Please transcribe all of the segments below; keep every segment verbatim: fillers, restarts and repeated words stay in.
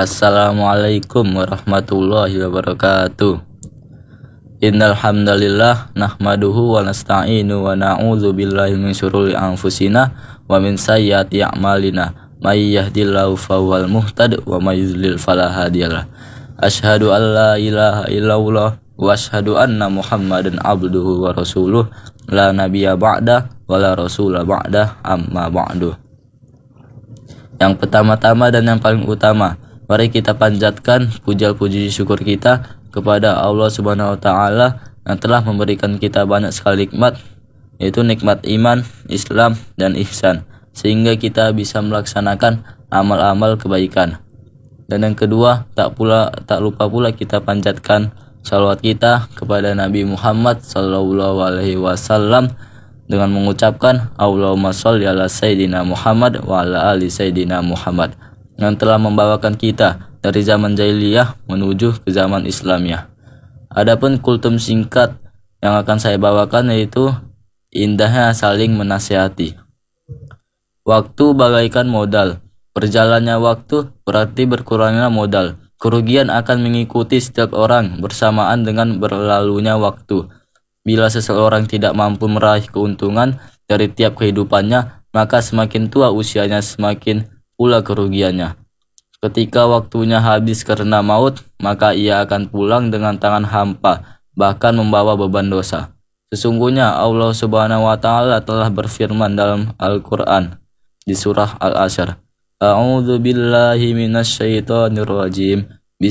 Assalamualaikum warahmatullahi wabarakatuh. Innal hamdalillah nahmaduhu wa nasta'inu wa na'udzu billahi min syururi anfusina wa min sayyiati a'malina. May yahdihillahu fahuwal muhtad wa may yudlil fala hadiyalah. Asyhadu an la ilaha illallah wa asyhadu anna Muhammadan abduhu wa rasuluh la nabiyya ba'da wa la rasula ba'da amma ba'du. Yang pertama-tama dan yang paling utama, mari kita panjatkan puja-puji syukur kita kepada Allah Subhanahu wa taala yang telah memberikan kita banyak sekali nikmat, yaitu nikmat iman, Islam, dan ihsan, sehingga kita bisa melaksanakan amal-amal kebaikan. Dan yang kedua, tak pula tak lupa pula kita panjatkan salawat kita kepada Nabi Muhammad sallallahu alaihi wasallam dengan mengucapkan Allahumma sholli ala sayyidina Muhammad wa ala ali sayyidina Muhammad, yang telah membawakan kita dari zaman jahiliyah menuju ke zaman Islamiyah. Adapun kultum singkat yang akan saya bawakan yaitu indahnya saling menasihati. Waktu bagaikan modal. Berjalannya waktu berarti berkurangnya modal. Kerugian akan mengikuti setiap orang bersamaan dengan berlalunya waktu. Bila seseorang tidak mampu meraih keuntungan dari tiap kehidupannya, maka semakin tua usianya semakin pula kerugiannya. Ketika waktunya habis karena maut, maka ia akan pulang dengan tangan hampa, bahkan membawa beban dosa. Sesungguhnya Allah Subhanahu wa taala telah berfirman dalam Al-Qur'an di surah Al-Asr. A'udzu billahi minasyaitonir rajim.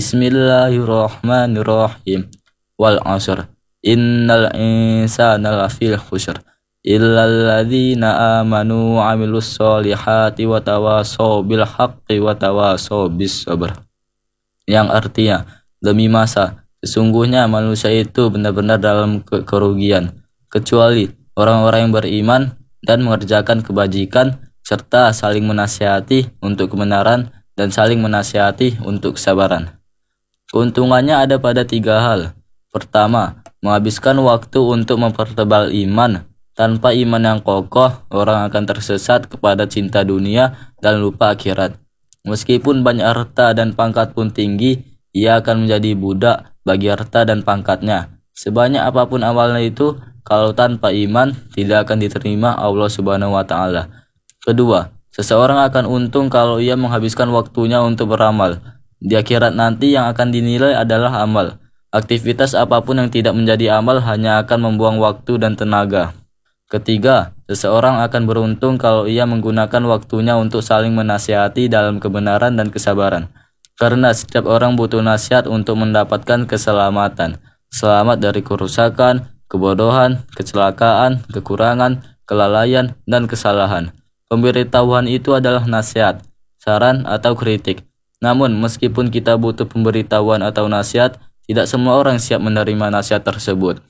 Bismillahirrahmanirrahim. Wal 'ashr. Innal insana lafil khusr. Illal ladzina amanu wa 'amilus solihati wa tawasaw bil haqqi wa tawasaw bis sabr. Yang artinya, demi masa, sesungguhnya manusia itu benar-benar dalam ke kerugian, kecuali orang-orang yang beriman dan mengerjakan kebajikan serta saling menasihati untuk kebenaran dan saling menasihati untuk kesabaran. Keuntungannya ada pada tiga hal. Pertama, menghabiskan waktu untuk mempertebal iman. Tanpa iman yang kokoh, orang akan tersesat kepada cinta dunia dan lupa akhirat. Meskipun banyak harta dan pangkat pun tinggi, ia akan menjadi budak bagi harta dan pangkatnya. Sebanyak apapun amalnya itu, kalau tanpa iman, tidak akan diterima Allah Subhanahu wa taala. Kedua, seseorang akan untung kalau ia menghabiskan waktunya untuk beramal. Di akhirat nanti yang akan dinilai adalah amal. Aktivitas apapun yang tidak menjadi amal hanya akan membuang waktu dan tenaga. Ketiga, seseorang akan beruntung kalau ia menggunakan waktunya untuk saling menasihati dalam kebenaran dan kesabaran. Karena setiap orang butuh nasihat untuk mendapatkan keselamatan. Selamat dari kerusakan, kebodohan, kecelakaan, kekurangan, kelalaian, dan kesalahan. Pemberitahuan itu adalah nasihat, saran, atau kritik. Namun, meskipun kita butuh pemberitahuan atau nasihat, tidak semua orang siap menerima nasihat tersebut.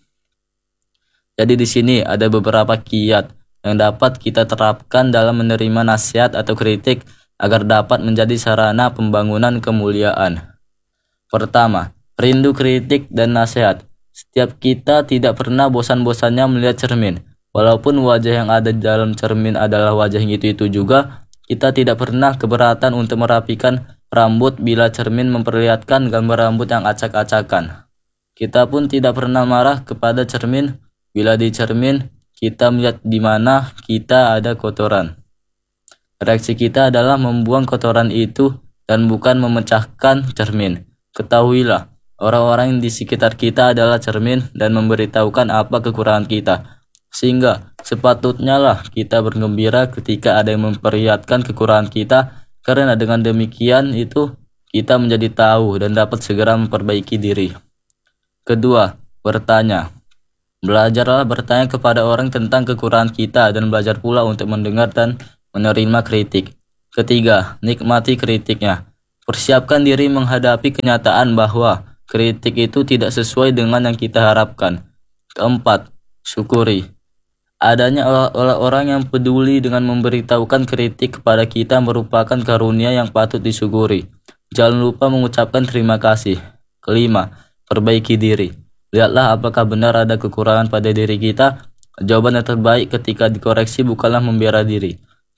Jadi di sini ada beberapa kiat yang dapat kita terapkan dalam menerima nasihat atau kritik agar dapat menjadi sarana pembangunan kemuliaan. Pertama, rindu kritik dan nasihat. Setiap kita tidak pernah bosan-bosannya melihat cermin. Walaupun wajah yang ada di dalam cermin adalah wajah yang itu-itu juga, kita tidak pernah keberatan untuk merapikan rambut bila cermin memperlihatkan gambar rambut yang acak-acakan. Kita pun tidak pernah marah kepada cermin bila di cermin kita melihat di mana kita ada kotoran. Reaksi kita adalah membuang kotoran itu dan bukan memecahkan cermin. Ketahuilah, orang-orang di sekitar kita adalah cermin dan memberitahukan apa kekurangan kita. Sehingga sepatutnya lah kita bergembira ketika ada yang memperlihatkan kekurangan kita, karena dengan demikian itu kita menjadi tahu dan dapat segera memperbaiki diri. Kedua, bertanya. Belajarlah bertanya kepada orang tentang kekurangan kita dan belajar pula untuk mendengar dan menerima kritik. Ketiga, nikmati kritiknya. Persiapkan diri menghadapi kenyataan bahwa kritik itu tidak sesuai dengan yang kita harapkan. Keempat, syukuri. Adanya orang-orang yang peduli dengan memberitahukan kritik kepada kita merupakan karunia yang patut disyukuri. Jangan lupa mengucapkan terima kasih. Kelima, perbaiki diri. Lihatlah apakah benar ada kekurangan pada diri kita. Jawaban yang terbaik ketika dikoreksi bukanlah membela diri.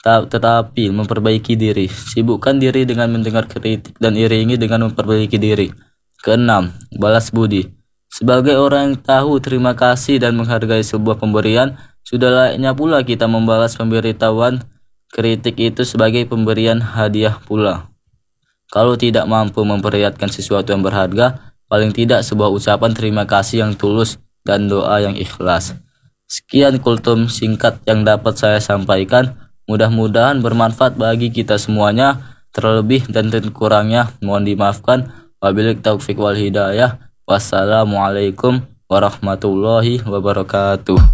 Ta- tetapi memperbaiki diri. Sibukkan diri dengan mendengar kritik dan iringi dengan memperbaiki diri. Keenam, balas budi. Sebagai orang yang tahu terima kasih dan menghargai sebuah pemberian, sudah layaknya pula kita membalas pemberitahuan kritik itu sebagai pemberian hadiah pula. Kalau tidak mampu memperlihatkan sesuatu yang berharga, paling tidak sebuah ucapan terima kasih yang tulus dan doa yang ikhlas. Sekian kultum singkat yang dapat saya sampaikan. Mudah-mudahan bermanfaat bagi kita semuanya. Terlebih dan terkurangnya mohon dimaafkan. Wabillahi taufik wal hidayah. Wassalamualaikum warahmatullahi wabarakatuh.